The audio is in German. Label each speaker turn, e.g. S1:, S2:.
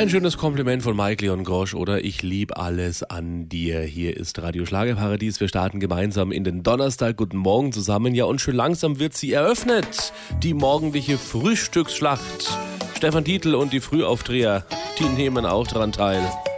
S1: Ein schönes Kompliment von Mike Leon Grosch, oder? Ich lieb alles an dir. Hier ist Radio Schlagerparadies. Wir starten gemeinsam in den Donnerstag. Guten Morgen zusammen. Ja, und schön langsam wird sie eröffnet. Die morgendliche Frühstücksschlacht. Stefan Dietl und die Frühaufdreher, die nehmen auch dran teil.